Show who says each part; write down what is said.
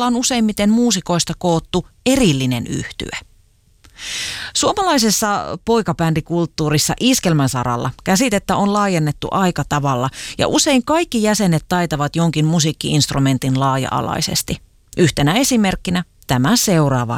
Speaker 1: ollaan useimmiten muusikoista koottu erillinen yhtye. Suomalaisessa poikabändikulttuurissa iskelmän saralla käsitettä on laajennettu aika tavalla ja usein kaikki jäsenet taitavat jonkin musiikki-instrumentin laaja-alaisesti. Yhtenä esimerkkinä tämä seuraava